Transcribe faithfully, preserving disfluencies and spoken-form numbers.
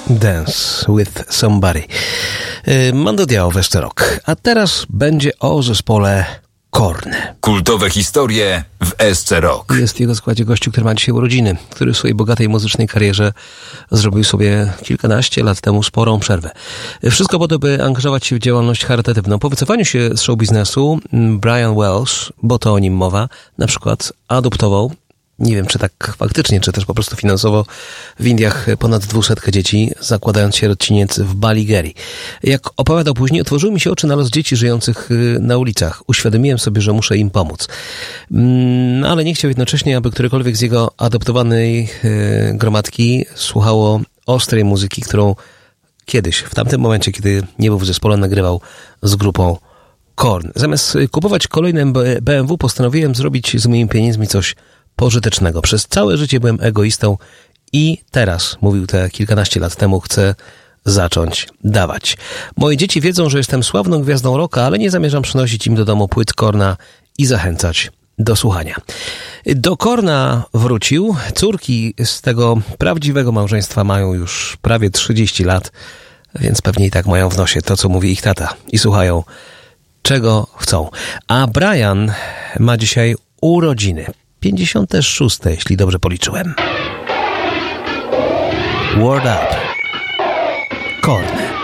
Dance with Somebody. Mando Diao w Jeszcze Rock. A teraz będzie o zespole Korn. Kultowe historie w S C Rock. Jest w jego składzie gościu, który ma dzisiaj urodziny, który w swojej bogatej muzycznej karierze zrobił sobie kilkanaście lat temu sporą przerwę. Wszystko po to, by angażować się w działalność charytatywną. Po wycofaniu się z show biznesu Brian Welsh, bo to o nim mowa, na przykład adoptował, nie wiem czy tak faktycznie, czy też po prostu finansowo, w Indiach ponad dwusetkę dzieci, zakładając sierociniec w Baligeri. Jak opowiadał później, otworzyły mi się oczy na los dzieci żyjących na ulicach. Uświadomiłem sobie, że muszę im pomóc. No, ale nie chciał jednocześnie, aby którekolwiek z jego adoptowanej gromadki słuchało ostrej muzyki, którą kiedyś, w tamtym momencie, kiedy nie był w zespole, nagrywał z grupą Korn. Zamiast kupować kolejne B M W, postanowiłem zrobić z moimi pieniędzmi coś pożytecznego. Przez całe życie byłem egoistą i teraz, mówił te kilkanaście lat temu, chcę zacząć dawać. Moje dzieci wiedzą, że jestem sławną gwiazdą rocka, ale nie zamierzam przynosić im do domu płyt Korna i zachęcać do słuchania. Do Korna wrócił. Córki z tego prawdziwego małżeństwa mają już prawie trzydzieści lat, więc pewnie i tak mają w nosie to, co mówi ich tata i słuchają, czego chcą. A Brian ma dzisiaj urodziny. pięćdziesiąte szóste, jeśli dobrze policzyłem. Word Up. Korn.